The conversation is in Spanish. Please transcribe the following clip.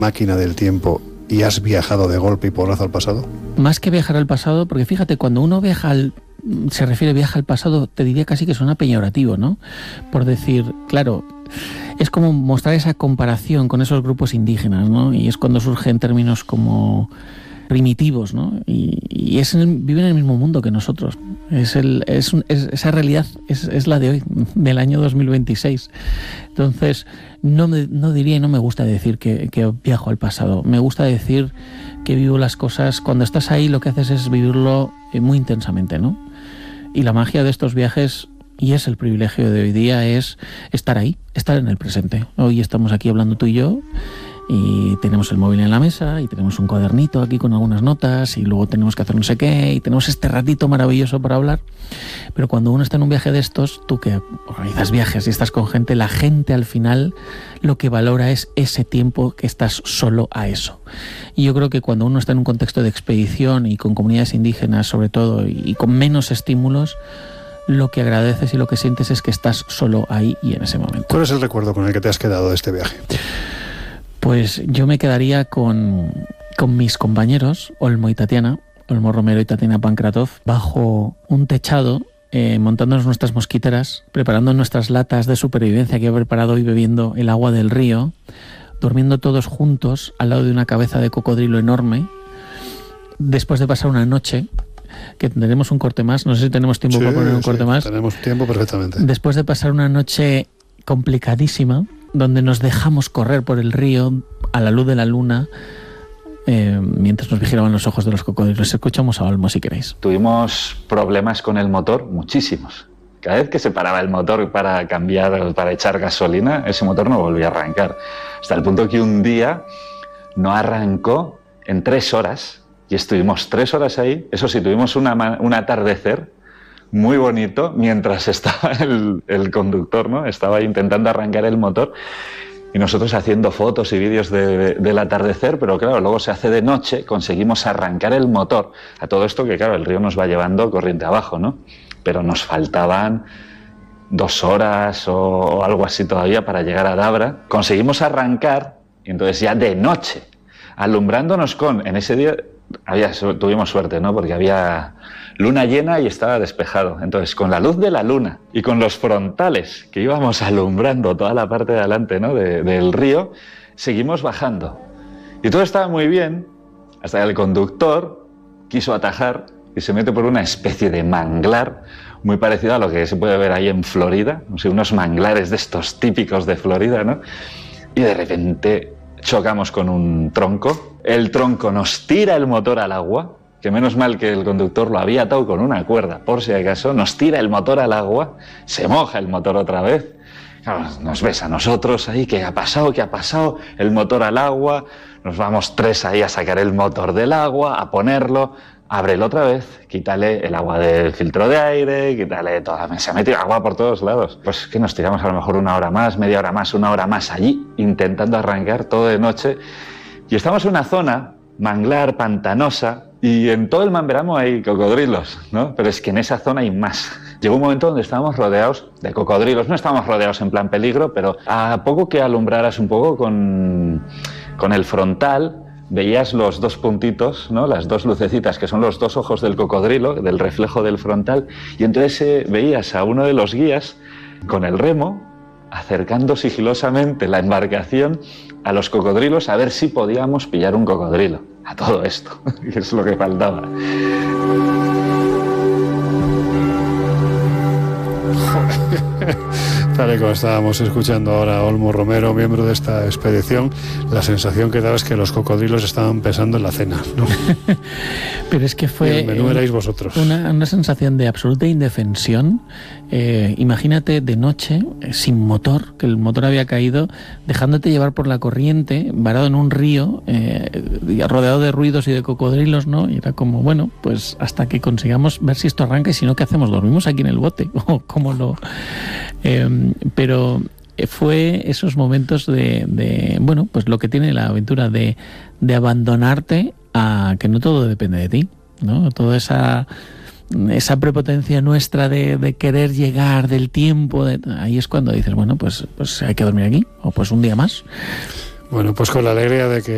máquina del tiempo y has viajado de golpe y porrazo al pasado? Más que viajar al pasado, porque fíjate, cuando uno viaja viaja al pasado, te diría casi que suena peyorativo, ¿no? Por decir, claro, es como mostrar esa comparación con esos grupos indígenas, ¿no? Y es cuando surgen términos como primitivos, ¿no? Y viven en el mismo mundo que nosotros. Esa realidad es la de hoy, del año 2026. Entonces, no diría y no me gusta decir que viajo al pasado. Me gusta decir que vivo las cosas. Cuando estás ahí, lo que haces es vivirlo muy intensamente, ¿no? Y la magia de estos viajes, y es el privilegio de hoy día, es estar ahí, estar en el presente. Hoy estamos aquí hablando tú y yo, y tenemos el móvil en la mesa, y tenemos un cuadernito aquí con algunas notas, y luego tenemos que hacer no sé qué, y tenemos este ratito maravilloso para hablar. Pero cuando uno está en un viaje de estos, tú que organizas viajes y estás con gente, la gente al final lo que valora es ese tiempo que estás solo a eso. Y yo creo que cuando uno está en un contexto de expedición y con comunidades indígenas sobre todo, y con menos estímulos, lo que agradeces y lo que sientes es que estás solo ahí y en ese momento. ¿Cuál es el recuerdo con el que te has quedado de este viaje? Pues yo me quedaría con mis compañeros, Olmo Romero y Tatiana Pankratov, bajo un techado, montándonos nuestras mosquiteras, preparando nuestras latas de supervivencia que he preparado y bebiendo el agua del río, durmiendo todos juntos al lado de una cabeza de cocodrilo enorme, después de pasar una noche, que tendremos un corte más, no sé si tenemos tiempo para poner un corte más. Tenemos tiempo perfectamente. Después de pasar una noche complicadísima, donde nos dejamos correr por el río a la luz de la luna, mientras nos vigilaban los ojos de los cocodrilos. Escuchamos a Olmo si queréis. Tuvimos problemas con el motor, muchísimos. Cada vez que se paraba el motor para cambiar, para echar gasolina, ese motor no volvía a arrancar. Hasta el punto que un día no arrancó en 3 horas, y estuvimos 3 horas ahí. Eso sí, tuvimos un atardecer muy bonito mientras estaba el conductor, ¿no? Estaba intentando arrancar el motor y nosotros haciendo fotos y vídeos del atardecer, pero claro, luego se hace de noche, conseguimos arrancar el motor. A todo esto que claro, el río nos va llevando corriente abajo, ¿no? Pero nos faltaban 2 horas o algo así todavía para llegar a Dabra. Conseguimos arrancar y entonces ya de noche, alumbrándonos en ese día tuvimos suerte, ¿no? Porque había luna llena y estaba despejado. Entonces, con la luz de la luna y con los frontales que íbamos alumbrando toda la parte de adelante, ¿no? del río, seguimos bajando. Y todo estaba muy bien, hasta que el conductor quiso atajar y se mete por una especie de manglar muy parecido a lo que se puede ver ahí en Florida, no sé, unos manglares de estos típicos de Florida, ¿no? Y de repente chocamos con un tronco. El tronco nos tira el motor al agua, que menos mal que el conductor lo había atado con una cuerda, por si acaso, nos tira el motor al agua, se moja el motor otra vez. Claro, nos ves a nosotros ahí, ¿qué ha pasado? ¿Qué ha pasado? El motor al agua, nos vamos 3 ahí a sacar el motor del agua, a ponerlo, ábrelo otra vez, quítale el agua del filtro de aire, quítale toda... Se ha metido agua por todos lados. Pues que nos tiramos a lo mejor 1 hora más, media hora más, 1 hora más allí, intentando arrancar todo de noche. Y estamos en una zona, manglar, pantanosa, y en todo el Mamberamo hay cocodrilos, ¿no? Pero es que en esa zona hay más. Llegó un momento donde estábamos rodeados de cocodrilos. No estábamos rodeados en plan peligro, pero a poco que alumbraras un poco con el frontal, veías los 2 puntitos, ¿no? Las 2 lucecitas, que son los 2 ojos del cocodrilo, del reflejo del frontal, y entonces veías a uno de los guías con el remo, acercando sigilosamente la embarcación a los cocodrilos a ver si podíamos pillar un cocodrilo. A todo esto, que es lo que faltaba. Tal y como estábamos escuchando ahora a Olmo Romero, miembro de esta expedición, la sensación que daba es que los cocodrilos estaban pensando en la cena, ¿no? Pero es que fue... Y el menú erais vosotros. Una sensación de absoluta indefensión. Imagínate de noche, sin motor, que el motor había caído, dejándote llevar por la corriente, varado en un río, rodeado de ruidos y de cocodrilos, ¿no? Y era como, bueno, pues hasta que consigamos ver si esto arranca y si no, ¿qué hacemos? ¿Dormimos aquí en el bote? ¿O cómo lo...? Pero fue esos momentos de bueno, pues lo que tiene la aventura de abandonarte a que no todo depende de ti, ¿no? Toda esa prepotencia nuestra de querer llegar, del tiempo, ahí es cuando dices, bueno, pues hay que dormir aquí, o pues un día más. Bueno, pues con la alegría de que